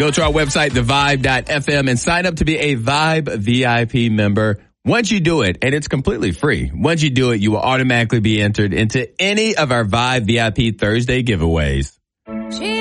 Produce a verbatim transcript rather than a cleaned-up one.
Go to our website, the vibe dot f m, and sign up to be a Vibe V I P member. Once you do it, and it's completely free, once you do it, you will automatically be entered into any of our Vibe V I P Thursday giveaways.